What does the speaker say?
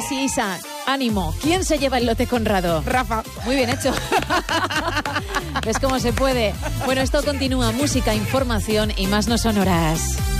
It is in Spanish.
sí, Isa. Ánimo. ¿Quién se lleva el lote Conrado? Rafa. Muy bien hecho. ¿Ves cómo se puede? Bueno, esto continúa. Música, información y más no son horas.